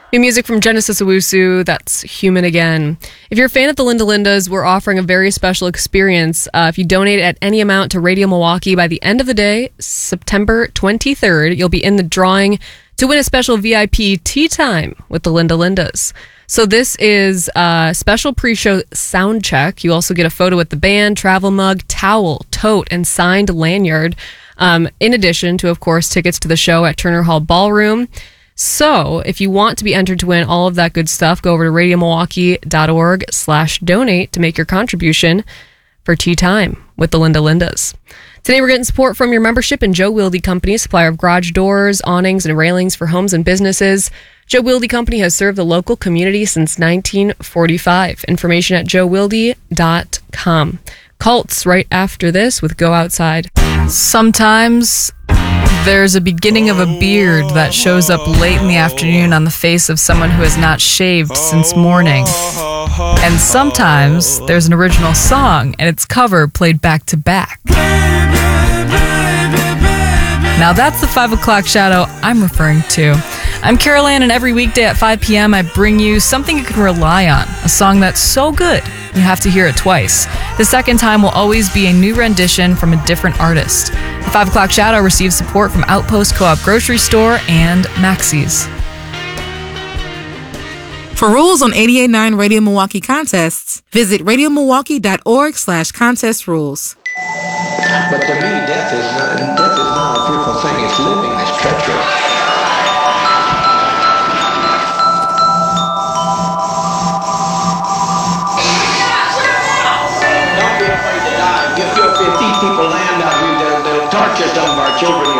New music from Genesis Owusu, that's Human Again. If you're a fan of the Linda Lindas, we're offering a very special experience. If you donate at any amount to Radio Milwaukee by the end of the day, September 23rd, you'll be in the drawing to win a special VIP tea time with the Linda Lindas. So this is a special pre-show sound check. You also get a photo with the band, travel mug, towel, tote, and signed lanyard. In addition to, of course, tickets to the show at Turner Hall Ballroom. So if you want to be entered to win all of that good stuff, go over to radiomilwaukee.org/donate to make your contribution for Tea Time with the Linda Lindas. Today we're getting support from your membership in Joe Wilde Company, supplier of garage doors, awnings, and railings for homes and businesses. Joe Wilde Company has served the local community since 1945. Information at joewilde.com. Cults right after this with Go Outside. Sometimes there's a beginning of a beard that shows up late in the afternoon on the face of someone who has not shaved since morning. And sometimes there's an original song and its cover played back to back. Now that's the 5 o'clock shadow I'm referring to. I'm Carol Ann, and every weekday at 5 p.m. I bring you something you can rely on, a song that's so good you have to hear it twice. The second time will always be a new rendition from a different artist. The 5 o'clock shadow receives support from Outpost Co-op Grocery Store and Maxey's. For rules on 88.9 Radio Milwaukee contests, visit radiomilwaukee.org/contest rules. But to me, death is not a fearful thing. It's living that's treacherous. Don't be afraid to die. If these people land out here, they'll torture some of our children.